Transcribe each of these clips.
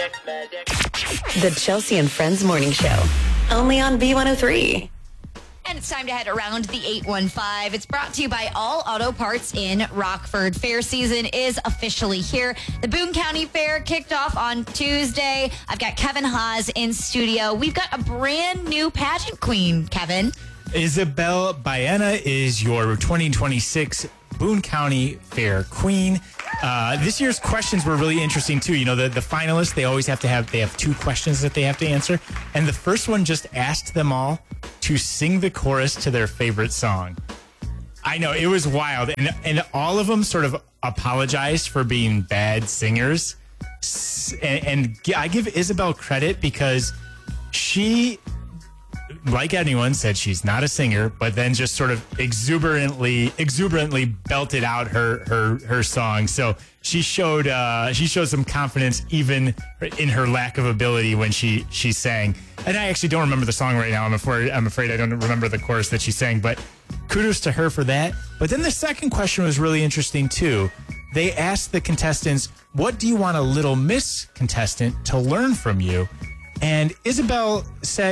The Chelsea and Friends Morning Show. Only on B103. And it's time to head around the 815. It's brought to you by All Auto Parts in Rockford. Fair season is officially here. The Boone County Fair kicked off on Tuesday. I've got Kevin Haas in studio. We've got a brand new pageant queen, Kevin. Isabel Baena is your 2026 Boone County Fair queen. This year's questions were really interesting too. You know, the finalists, they have two questions that they have to answer. And the first one just asked them all to sing the chorus to their favorite song. I know, it was wild. And all of them sort of apologized for being bad singers. And I give Isabel credit because she, like anyone, said she's not a singer, but then just sort of exuberantly belted out her song. So she showed some confidence even in her lack of ability when she sang. And I actually don't remember the song right now. I'm afraid I don't remember the chorus that she sang, but kudos to her for that. But then the second question was really interesting too. They asked the contestants, what do you want a Little Miss contestant to learn from you? And Isabel said,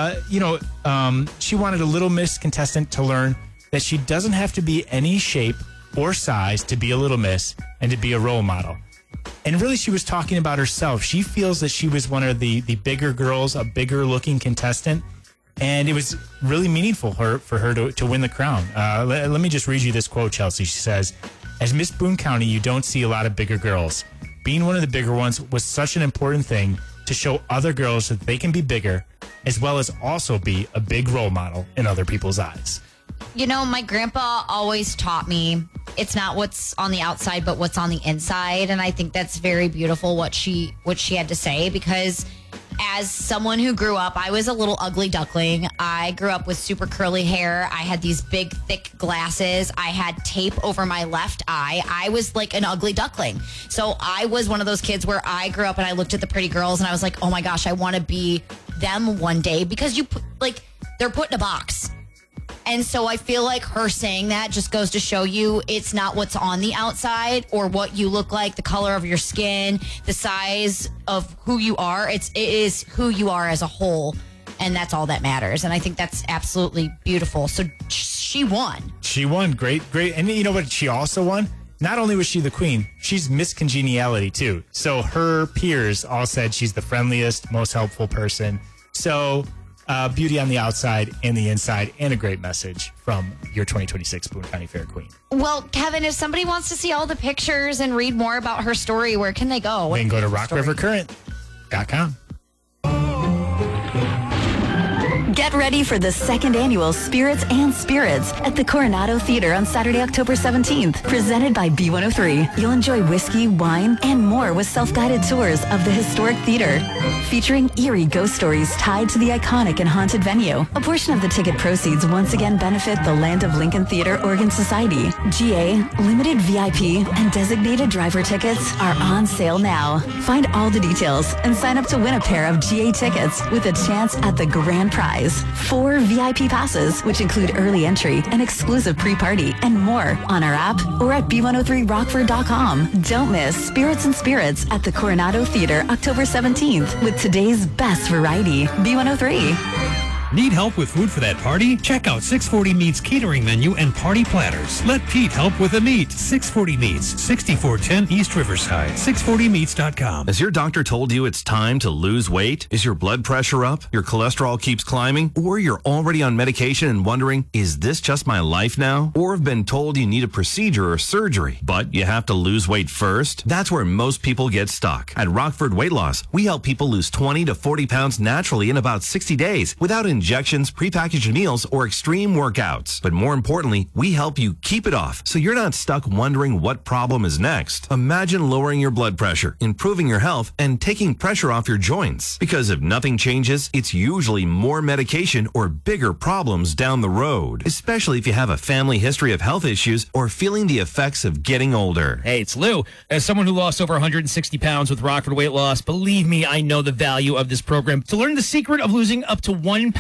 she wanted a Little Miss contestant to learn that she doesn't have to be any shape or size to be a Little Miss and to be a role model. And really, she was talking about herself. She feels that she was one of the bigger girls, a bigger looking contestant. And it was really meaningful for her to win the crown. Let me just read you this quote, Chelsea. She says, as Miss Boone County, you don't see a lot of bigger girls. Being one of the bigger ones was such an important thing to show other girls that they can be bigger, as well as also be a big role model in other people's eyes. You know, my grandpa always taught me it's not what's on the outside, but what's on the inside. And I think that's very beautiful what she had to say, because as someone who grew up, I was a little ugly duckling. I grew up with super curly hair. I had these big, thick glasses. I had tape over my left eye. I was like an ugly duckling. So I was one of those kids where I grew up and I looked at the pretty girls and I was like, oh my gosh, I want to be them one day, because they're put in a box. And so I feel like her saying that just goes to show you it's not what's on the outside or what you look like, the color of your skin, the size of who you are. It is who you are as a whole. And that's all that matters. And I think that's absolutely beautiful. So she won. She won. Great. And you know what she also won? Not only was she the queen, she's Miss Congeniality too. So her peers all said she's the friendliest, most helpful person. So beauty on the outside and the inside, and a great message from your 2026 Boone County Fair Queen. Well, Kevin, if somebody wants to see all the pictures and read more about her story, where can they go? They can go to rockrivercurrent.com. Get ready for the second annual Spirits and Spirits at the Coronado Theater on Saturday, October 17th. Presented by B103. You'll enjoy whiskey, wine, and more with self-guided tours of the historic theater, featuring eerie ghost stories tied to the iconic and haunted venue. A portion of the ticket proceeds once again benefit the Land of Lincoln Theater Organ Society. GA, limited VIP, and designated driver tickets are on sale now. Find all the details and sign up to win a pair of GA tickets with a chance at the grand prize. 4 VIP passes, which include early entry and exclusive pre-party, and more on our app or at b103rockford.com. Don't miss Spirits and Spirits at the Coronado Theater October 17th with today's best variety, B103. Need help with food for that party? Check out 640 Meats catering menu and party platters. Let Pete help with the meat. 640 Meats, 6410 East Riverside, 640meats.com. Has your doctor told you it's time to lose weight? Is your blood pressure up? Your cholesterol keeps climbing? Or you're already on medication and wondering, is this just my life now? Or have been told you need a procedure or surgery, but you have to lose weight first? That's where most people get stuck. At Rockford Weight Loss, we help people lose 20 to 40 pounds naturally in about 60 days without injections, prepackaged meals, or extreme workouts. But more importantly, we help you keep it off so you're not stuck wondering what problem is next. Imagine lowering your blood pressure, improving your health, and taking pressure off your joints. Because if nothing changes, it's usually more medication or bigger problems down the road, especially if you have a family history of health issues or feeling the effects of getting older. Hey, it's Lou. As someone who lost over 160 pounds with Rockford Weight Loss, believe me, I know the value of this program. To learn the secret of losing up to 1 pound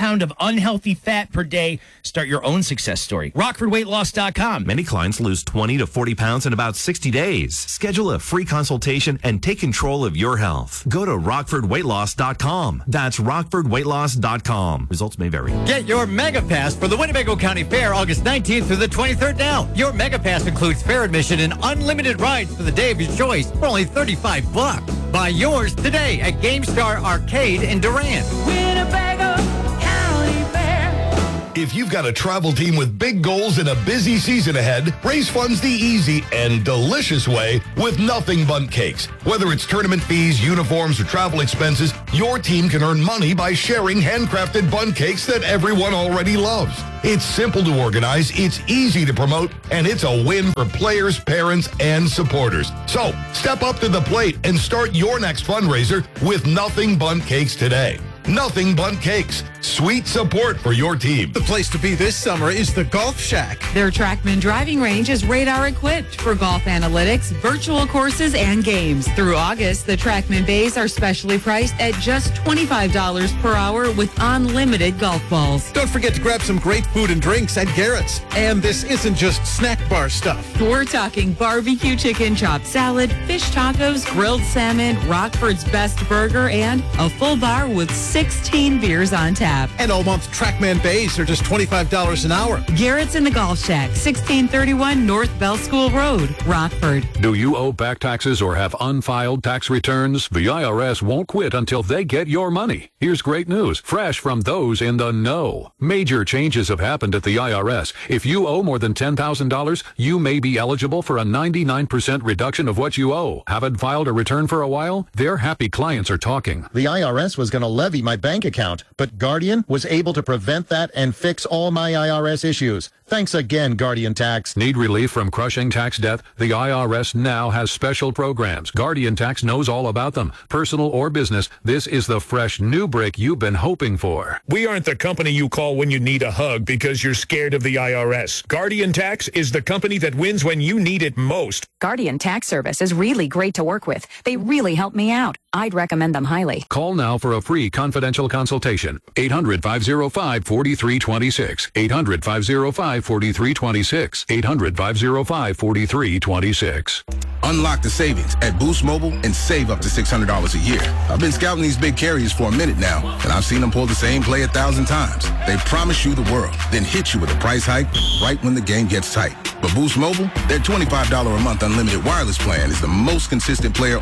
pound of unhealthy fat per day. Start your own success story. RockfordWeightLoss.com. Many clients lose 20 to 40 pounds in about 60 days. Schedule a free consultation and take control of your health. Go to RockfordWeightLoss.com. That's RockfordWeightLoss.com. Results may vary. Get your Mega Pass for the Winnebago County Fair August 19th through the 23rd now. Your Mega Pass includes fair admission and unlimited rides for the day of your choice for only $35. Buy yours today at GameStar Arcade in Durant. Winnebago County Fair. If you've got a travel team with big goals and a busy season ahead, raise funds the easy and delicious way with Nothing Bundt Cakes. Whether it's tournament fees, uniforms, or travel expenses, your team can earn money by sharing handcrafted bundt cakes that everyone already loves. It's simple to organize, it's easy to promote, and it's a win for players, parents, and supporters. So, step up to the plate and start your next fundraiser with Nothing Bundt Cakes today. Nothing Bundt Cakes. Sweet support for your team. The place to be this summer is the Golf Shack. Their TrackMan driving range is radar equipped for golf analytics, virtual courses, and games. Through August, the TrackMan bays are specially priced at just $25 per hour with unlimited golf balls. Don't forget to grab some great food and drinks at Garrett's. And this isn't just snack bar stuff. We're talking barbecue chicken, chopped salad, fish tacos, grilled salmon, Rockford's best burger, and a full bar with 16 beers on tap. And all month TrackMan bays are just $25 an hour. Garrett's in the Golf Shack, 1631 North Bell School Road, Rockford. Do you owe back taxes or have unfiled tax returns? The IRS won't quit until they get your money. Here's great news, fresh from those in the know. Major changes have happened at the IRS. If you owe more than $10,000, you may be eligible for a 99% reduction of what you owe. Haven't filed a return for a while? Their happy clients are talking. The IRS was going to levy my bank account, but Guardian was able to prevent that and fix all my IRS issues. Thanks again, Guardian Tax. Need relief from crushing tax debt? The IRS now has special programs. Guardian Tax knows all about them. Personal or business, this is the fresh new break you've been hoping for. We aren't the company you call when you need a hug because you're scared of the IRS. Guardian Tax is the company that wins when you need it most. Guardian Tax Service is really great to work with. They really help me out. I'd recommend them highly. Call now for a free confidential consultation. 800-505-4326. 800-505-4326. 800-505-4326. Unlock the savings at Boost Mobile and save up to $600 a year. I've been scouting these big carriers for a minute now, and I've seen them pull the same play 1,000 times. They promise you the world, then hit you with a price hike right when the game gets tight. But Boost Mobile, their $25 a month unlimited wireless plan is the most consistent player